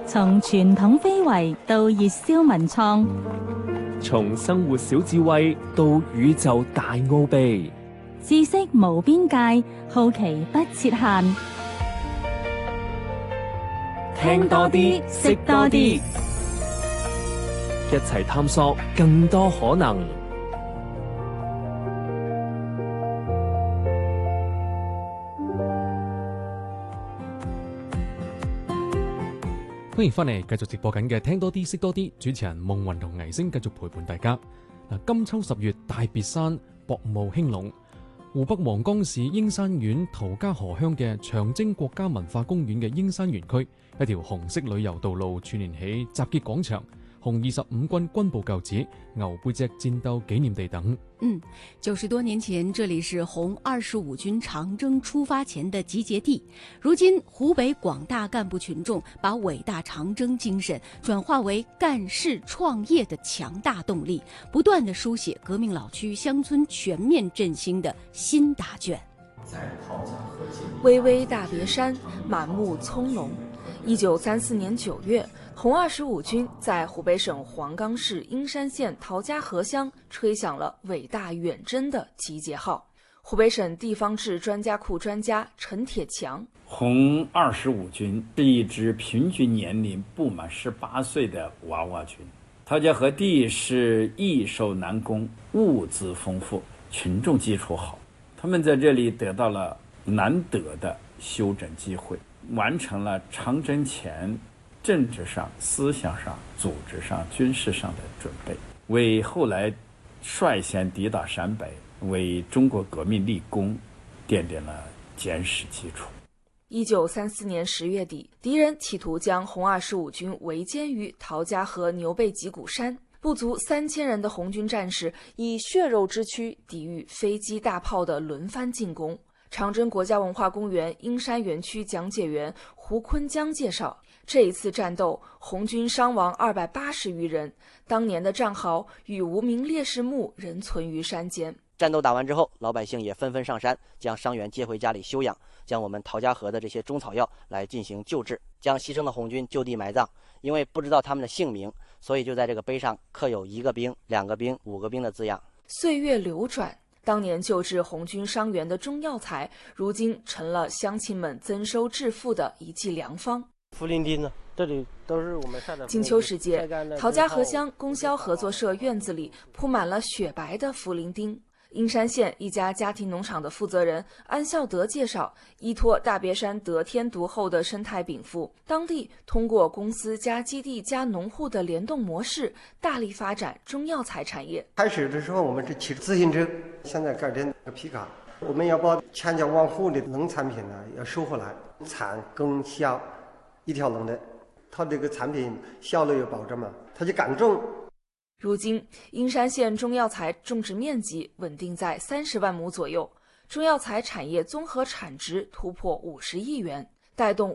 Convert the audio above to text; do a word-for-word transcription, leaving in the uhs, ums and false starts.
從傳統非遺到熱銷文創， 從生活小智慧到宇宙大奧秘， 知識無邊界，好奇不設限。 聽多啲，識多啲，一齊探索更多可能。 歡迎翻嚟，繼續直播緊嘅聽多啲識多啲，主持人夢雲同倪星繼續陪伴大家。嗱，金秋十月大別山薄霧興隆，湖北黃岡市英山縣陶家河鄉嘅長征國家文化公園嘅英山園區，一條紅色旅遊道路串聯起集結廣場、紅二十五軍軍部舊址、牛背脊戰鬥紀念地等。 嗯，九十多年前，這裡是紅二十五軍長征出發前的集結地。如今，湖北廣大幹部群眾把偉大長征精神轉化為幹事創業的強大動力，不斷地書寫革命老區鄉村全面振興的新答卷。 巍巍大別山，滿目蔥籠。一九三四年九月，紅二十五軍在湖北省黃岡市英山縣陶家河鄉吹響了偉大遠征的集結號。湖北省地方志專家庫專家陳鐵強： 紅二十五軍是一支平均年齡不滿十八歲的娃娃軍。陶家河地是易守難攻，物資豐富，群眾基礎好，他們在這裏得到了難得的休整機會，完成了長征前政治上、思想上、組織上、軍事上的準備，為後來率先抵達陕北、為中國革命立功奠定了堅實基礎。 一九三四年十月底，敵人企圖將紅二十五軍圍殲於陶家河牛背脊谷山，不足三千人的紅軍戰士以血肉之軀抵禦飛機大炮的輪番進攻。長征國家文化公園英山園區講解員胡坤江介紹，這一次戰鬥，紅軍傷亡二百八十餘人，當年的戰壕與無名烈士墓仍存於山間。 戰鬥打完之後，老百姓也紛紛上山，將傷員接回家裡休養，將我們陶家河的這些中草藥來進行救治，將犧牲的紅軍就地埋葬。因為不知道他們的姓名，所以就在這個碑上刻有一個兵、兩個兵、五個兵的字樣。 歲月流轉，當年救治紅軍傷員的中藥材，如今成了鄉親們增收致富的一劑良方。 茯苓丁呢，這裡都是我們曬的。 金秋時節，陶家河鄉供銷合作社院子裡鋪滿了雪白的茯苓丁。英山縣一家家庭農場的負責人安孝德介紹，依託大別山得天獨厚的生態稟賦，當地通過公司加基地加農戶的聯動模式，大力發展中藥材產業。 開始的時候，我們是騎自行車，現在改成皮卡。我們要把千家萬戶的農產品呢，要收回來，產耕銷一條龍的，它這個產品效率有保證嘛，它就敢種。 如今，英山縣中藥材種植面積穩定在三十萬畝左右，中藥材產業綜合產值突破五十億元，帶動